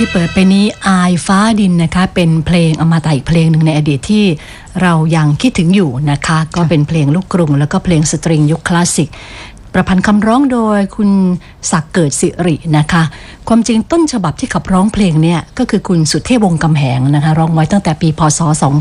ที่เปิดไปนี้อายฟ้าดินนะคะเป็นเพลงอมตะอีกเพลงหนึ่งในอดีตที่เรายังคิดถึงอยู่นะคะก็เป็นเพลงลูกกรุงแล้วก็เพลงสตริงยุคคลาสสิกประพันธ์คำร้องโดยคุณศักดิ์เกิดสิรินะคะความจริงต้นฉบับที่ขับร้องเพลงเนี่ยก็คือคุณสุเทพวงศ์กำแหงนะคะร้องไว้ตั้งแต่ปีพศ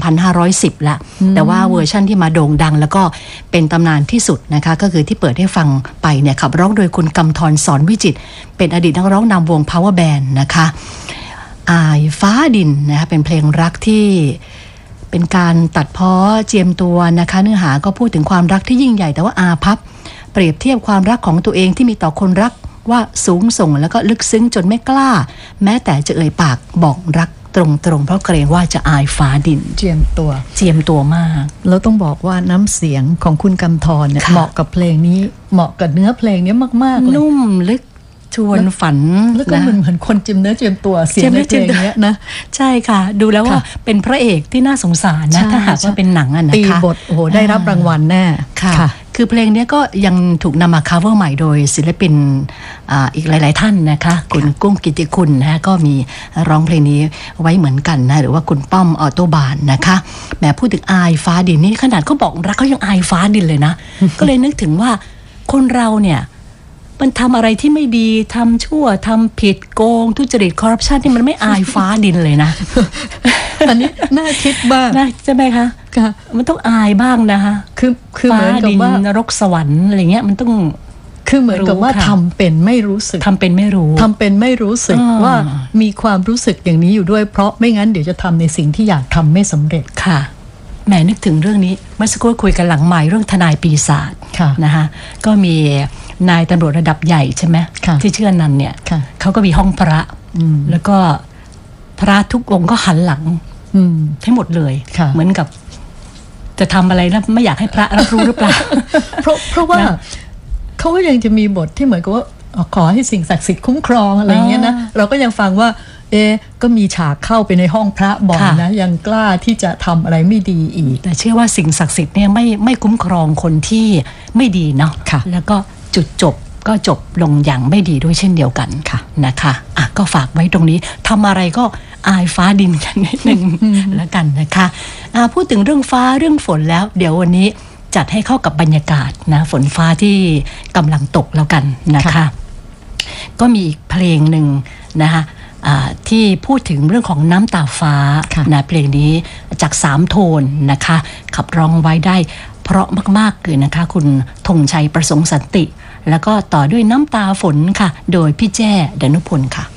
2510 ละแต่ว่าเวอร์ชั่นที่มาโด่งดังแล้วก็เป็นตำนานที่สุดนะคะก็คือที่เปิดให้ฟังไปเนี่ยขับร้องโดยคุณกำธรสอนวิจิตรเป็นอดีตนักร้องนำวง Power Band นะคะอายฟ้าดินนะคะเป็นเพลงรักที่เป็นการตัดพ้อเจียมตัวนะคะเนื้อหาก็พูดถึงความรักที่ยิ่งใหญ่แต่ว่าอาภัพเปรียบเทียบความรักของตัวเองที่มีต่อคนรักว่าสูงส่งแล้วก็ลึกซึ้งจนไม่กล้าแม้แต่จะเอ่ยปากบอกรักตรงๆเพราะเกรงว่าจะอายฟ้าดินเจียมตัวมากแล้วต้องบอกว่าน้ำเสียงของคุณกำธรเนี่ยเหมาะกับเพลงนี้เหมาะกับเนื้อเพลงนี้มากๆเลยนุ่มลึกชวนฝันแล้วก็เหมือนคนเจียมเนื้อเจียมตัวเสียงในเพลงนี้นะใช่ค่ะดูแล้วว่าเป็นพระเอกที่น่าสงสารนะถ้าหากว่าเป็นหนังอ่ะนะคะตีบทโอ้โหได้รับรางวัลแน่ค่ะคือเพลงนี้ก็ยังถูกนำมา cover ใหม่โดยศิลปินอีกหลายๆท่านนะคะคุณกุ้งกิติคุณนะก็มีร้องเพลงนี้ไว้เหมือนกันนะหรือว่าคุณป้อมออโตบานนะคะแม้พูดถึงอายฟ้าดินนี่ขนาดเขาบอกรักเขายังอายฟ้าดินเลยนะก็เลยนึกถึงว่าคนเราเนี่ยมันทำอะไรที่ไม่ดีทำชั่วทำผิดโกงทุจริตคอร์รัปชันที่มันไม่อายฟ้าดินเลยนะอันนี้น่าคิดบ้างนะใช่ไหมคะมันต้องอายบ้างนะคะคือเหมือนกับว่านรกสวรรค์อะไรเงี้ยมันต้องคือเหมือนกับว่าทำเป็นไม่รู้สึกทำเป็นไม่รู้สึกว่ามีความรู้สึกอย่างนี้อยู่ด้วยเพราะไม่งั้นเดี๋ยวจะทำในสิ่งที่อยากทำไม่สำเร็จค่ะแหมนึกถึงเรื่องนี้เมื่อสักครู่คุยกันหลังใหม่เรื่องทนายปีศาจนะคะก็มีนายตำรวจระดับใหญ่ใช่ไหมที่ชื่อนันเนี่ยเขาก็มีห้องพระแล้วก็พระทุกองค์ก็หันหลังให้หมดเลยเหมือนกับจะทำอะไรแล้วไม่อยากให้พระรับรู้หรือเปล่าเพราะว่าเขาก็ยังจะมีบทที่เหมือนกับว่าขอให้สิ่งศักดิ์สิทธิ์คุ้มครองอะไรเงี้ยนะเราก็ยังฟังว่าก็มีฉากเข้าไปในห้องพระบ่อยนะยังกล้าที่จะทำอะไรไม่ดีอีกแต่เชื่อว่าสิ่งศักดิ์สิทธิ์เนี่ยไม่คุ้มครองคนที่ไม่ดีเนาะแล้วก็จุดจบก็จบลงอย่างไม่ดีด้วยเช่นเดียวกันนะคะก็ฝากไว้ตรงนี้ทำอะไรก็อายฟ้าดินกันนิดนึงแล้วกันนะคะพูดถึงเรื่องฟ้าเรื่องฝนแล้วเดี๋ยววันนี้จัดให้เข้ากับบรรยากาศนะฝนฟ้าที่กำลังตกแล้วกันนะคะก็มีอีกเพลงหนึ่งนะคะที่พูดถึงเรื่องของน้ำตาฟ้านะเพลงนี้จาก3โทนนะคะขับร้องไว้ได้เพราะมากๆเลยนะคะคุณธงชัยประสงค์สันติแล้วก็ต่อด้วยน้ำตาฝนค่ะโดยพี่แจ้ ดนุพลค่ะ